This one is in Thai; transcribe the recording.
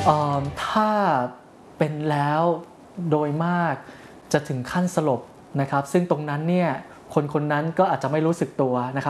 ถ้าเป็นแล้วโดยมากจะถึงขั้นสลบนะครับซึ่งตรงนั้นเนี่ยคนนั้นก็อาจจะไม่รู้สึกตัวนะครับ